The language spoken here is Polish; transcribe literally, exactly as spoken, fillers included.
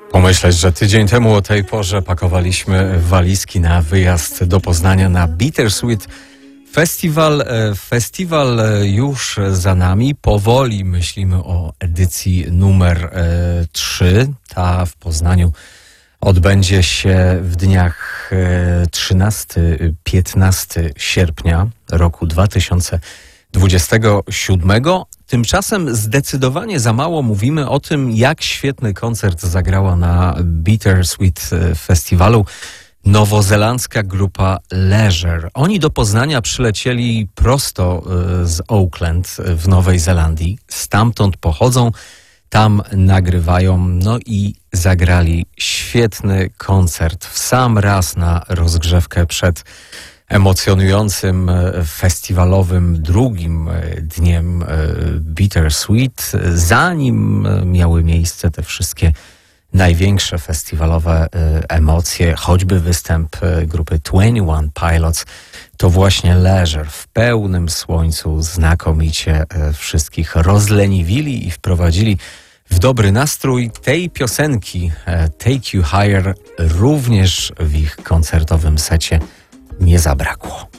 Pomyśleć, że tydzień temu o tej porze pakowaliśmy walizki na wyjazd do Poznania na Bittersweet Festival. Festiwal już za nami. Powoli myślimy o edycji numer trzy. Ta w Poznaniu odbędzie się w dniach trzynastego do piętnastego sierpnia roku dwa tysiące dwudziestego siódmego. Tymczasem zdecydowanie za mało mówimy o tym, jak świetny koncert zagrała na Bittersweet Festiwalu nowozelandzka grupa Leisure. Oni do Poznania przylecieli prosto z Auckland w Nowej Zelandii. Stamtąd pochodzą, tam nagrywają, no i zagrali świetny koncert w sam raz na rozgrzewkę przed emocjonującym festiwalowym drugim dniem Bittersweet, zanim miały miejsce te wszystkie największe festiwalowe emocje, choćby występ grupy dwadzieścia jeden Pilots, to właśnie Leisure w pełnym słońcu znakomicie wszystkich rozleniwili i wprowadzili w dobry nastrój. Tej piosenki Take You Higher również w ich koncertowym secie nie zabrakło.